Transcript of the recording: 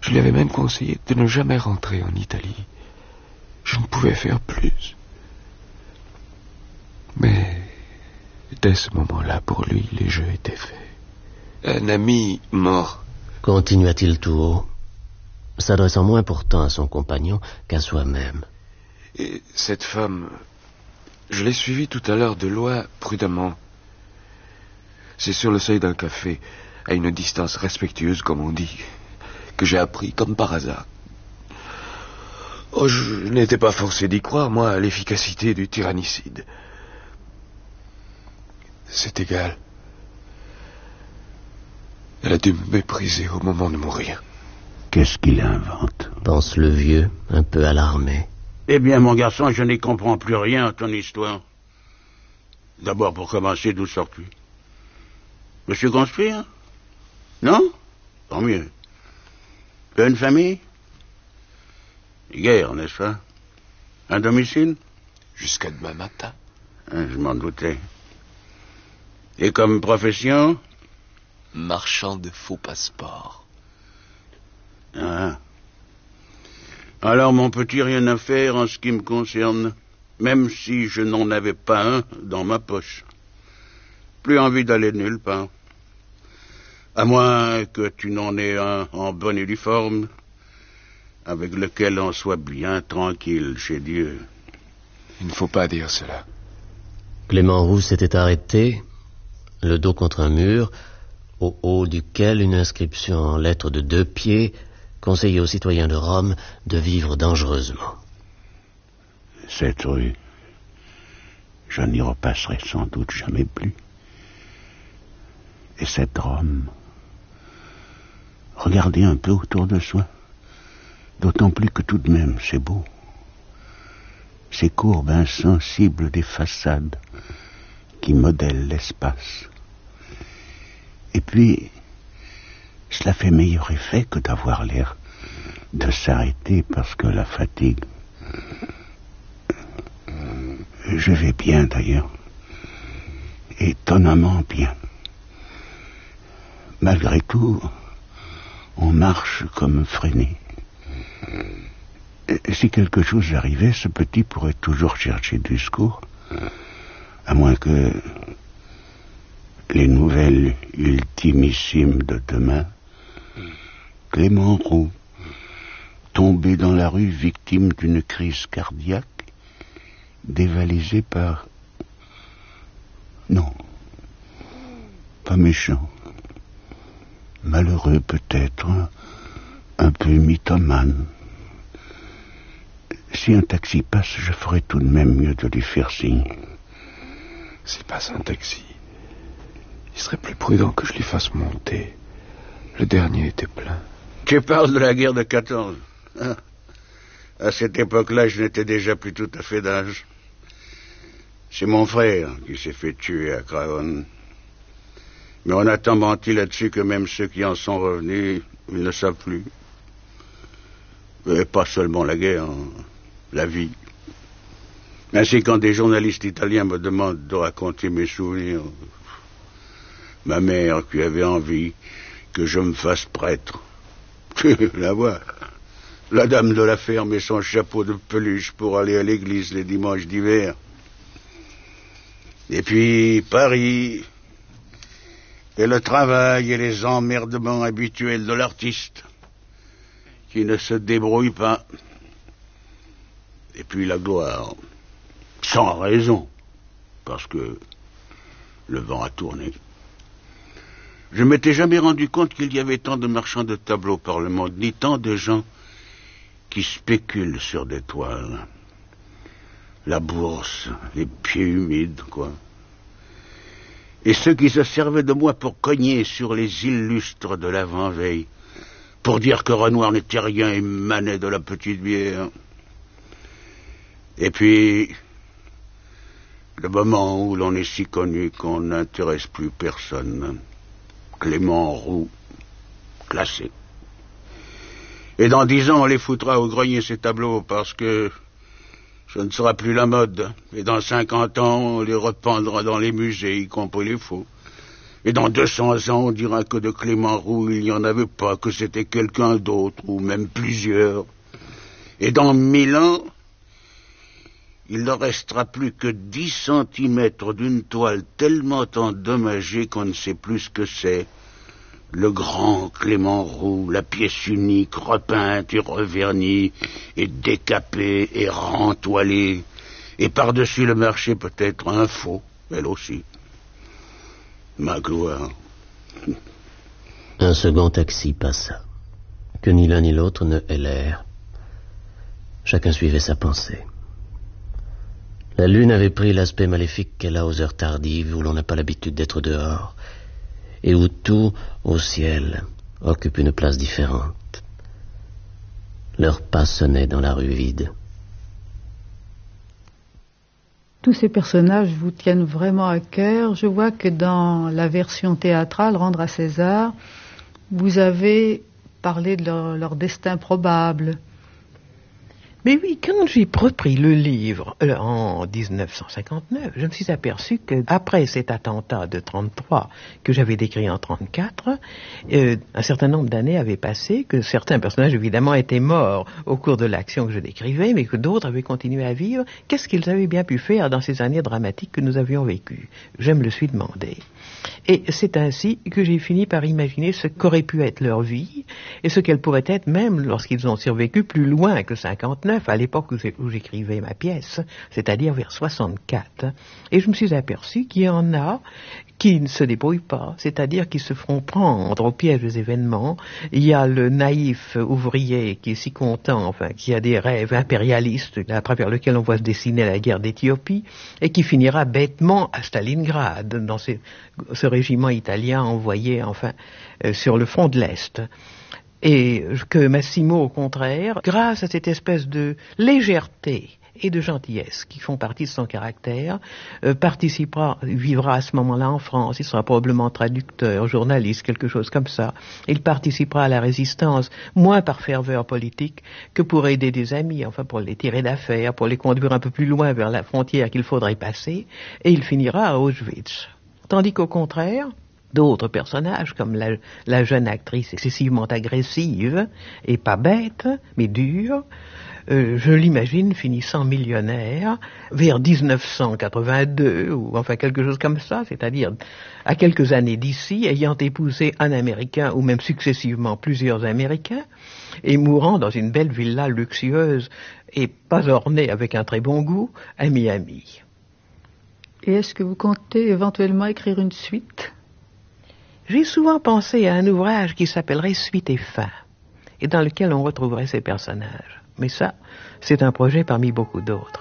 Je lui avais même conseillé de ne jamais rentrer en Italie. Je ne pouvais faire plus. Mais dès ce moment-là, pour lui, les jeux étaient faits. Un ami mort. Continua-t-il tout haut, s'adressant moins pourtant à son compagnon qu'à soi-même. Et cette femme, je l'ai suivie tout à l'heure de loin, prudemment. C'est sur le seuil d'un café, à une distance respectueuse, comme on dit, que j'ai appris, comme par hasard. Oh, je n'étais pas forcé d'y croire, moi, à l'efficacité du tyrannicide. C'est égal. Elle a dû me mépriser au moment de mourir. Qu'est-ce qu'il invente? Pense le vieux, un peu alarmé. Eh bien, mon garçon, je n'y comprends plus rien à ton histoire. D'abord, pour commencer, d'où sors-tu? Monsieur construit, hein? Non? Tant mieux. Tu as une famille? Guerre, n'est-ce pas? Un domicile? Jusqu'à demain matin. Je m'en doutais. Et comme profession? Marchand de faux passeports. Ah. Alors, mon petit, rien à faire en ce qui me concerne, même si je n'en avais pas un dans ma poche. Plus envie d'aller nulle part. À moins que tu n'en aies un en bonne uniforme, avec lequel on soit bien tranquille chez Dieu. Il ne faut pas dire cela. Clément Roux s'était arrêté, le dos contre un mur, au haut duquel une inscription en lettres de 2 pieds conseillait aux citoyens de Rome de vivre dangereusement. Cette rue, je n'y repasserai sans doute jamais plus. Et cette Rome, regardez un peu autour de soi, d'autant plus que tout de même c'est beau. Ces courbes insensibles des façades qui modèlent l'espace. Et puis, cela fait meilleur effet que d'avoir l'air de s'arrêter parce que la fatigue... Je vais bien d'ailleurs, étonnamment bien. Malgré tout, on marche comme freiné. Si quelque chose arrivait, ce petit pourrait toujours chercher du secours, à moins que les nouvelles ultimissimes de demain. Clément Roux, tombé dans la rue victime d'une crise cardiaque, dévalisé par... Non, pas méchant. Malheureux peut-être, un peu mythomane. Si un taxi passe, je ferais tout de même mieux de lui faire signe. S'il passe un taxi, il serait plus prudent que je lui fasse monter. Le dernier était plein. Tu parles de la guerre de 14. Hein? À cette époque-là, je n'étais déjà plus tout à fait d'âge. C'est mon frère qui s'est fait tuer à Craonne. Mais on a tant menti là-dessus que même ceux qui en sont revenus, ils ne savent plus. Et pas seulement la guerre, la vie. Ainsi, quand des journalistes italiens me demandent de raconter mes souvenirs, ma mère qui avait envie que je me fasse prêtre. La voir. La dame de la ferme et son chapeau de peluche pour aller à l'église les dimanches d'hiver. Et puis Paris, et le travail et les emmerdements habituels de l'artiste, qui ne se débrouille pas. Et puis la gloire, sans raison, parce que le vent a tourné. Je ne m'étais jamais rendu compte qu'il y avait tant de marchands de tableaux par le monde, ni tant de gens qui spéculent sur des toiles. La bourse, les pieds humides, quoi. Et ceux qui se servaient de moi pour cogner sur les illustres de l'avant-veille, pour dire que Renoir n'était rien et manait de la petite bière. Et puis, le moment où l'on est si connu qu'on n'intéresse plus personne. Clément Roux, classé. Et dans 10 ans, on les foutra au grenier, ces tableaux, parce que ce ne sera plus la mode. Et dans 50 ans, on les rependra dans les musées, y compris les faux. Et dans 200 ans, on dira que de Clément Roux, il n'y en avait pas, que c'était quelqu'un d'autre, ou même plusieurs. Et dans 1000 ans, il ne restera plus que 10 centimètres d'une toile tellement endommagée qu'on ne sait plus ce que c'est. Le grand Clément Roux, la pièce unique, repeinte et revernie, et décapée et rentoilée, et par-dessus le marché peut-être un faux, elle aussi. Ma gloire. Un second taxi passa, que ni l'un ni l'autre ne hélèrent. Chacun suivait sa pensée. La lune avait pris l'aspect maléfique qu'elle a aux heures tardives où l'on n'a pas l'habitude d'être dehors, et où tout, au ciel, occupe une place différente. Leurs pas sonnaient dans la rue vide. Tous ces personnages vous tiennent vraiment à cœur. Je vois que dans la version théâtrale, Rendre à César, vous avez parlé de leur destin probable. Mais oui, quand j'ai repris le livre en 1959, je me suis aperçu que après cet attentat de 33 que j'avais décrit en 34, un certain nombre d'années avaient passé, que certains personnages évidemment étaient morts au cours de l'action que je décrivais, mais que d'autres avaient continué à vivre. Qu'est-ce qu'ils avaient bien pu faire dans ces années dramatiques que nous avions vécues? Je me le suis demandé. Et c'est ainsi que j'ai fini par imaginer ce qu'aurait pu être leur vie et ce qu'elle pourrait être même lorsqu'ils ont survécu plus loin que 59, à l'époque où j'écrivais ma pièce, c'est-à-dire vers 64. Et je me suis aperçu qu'il y en a qui ne se débrouillent pas, c'est-à-dire qui se feront prendre au piège des événements. Il y a le naïf ouvrier qui est si content, enfin, qui a des rêves impérialistes à travers lesquels on voit se dessiner la guerre d'Éthiopie et qui finira bêtement à Stalingrad, dans ce régiment italien envoyé, enfin, sur le front de l'Est. Et que Massimo, au contraire, grâce à cette espèce de légèreté et de gentillesse qui font partie de son caractère, vivra à ce moment-là en France. Il sera probablement traducteur, journaliste, quelque chose comme ça. Il participera à la résistance, moins par ferveur politique que pour aider des amis, enfin pour les tirer d'affaire, pour les conduire un peu plus loin vers la frontière qu'il faudrait passer, et il finira à Auschwitz. Tandis qu'au contraire, d'autres personnages, comme la jeune actrice excessivement agressive, et pas bête, mais dure, je l'imagine finissant millionnaire vers 1982, ou enfin quelque chose comme ça, c'est-à-dire à quelques années d'ici, ayant épousé un Américain, ou même successivement plusieurs Américains, et mourant dans une belle villa luxueuse, et pas ornée avec un très bon goût, à Miami. Et est-ce que vous comptez éventuellement écrire une suite ? J'ai souvent pensé à un ouvrage qui s'appellerait Suite et Fin, et dans lequel on retrouverait ces personnages. Mais ça, c'est un projet parmi beaucoup d'autres.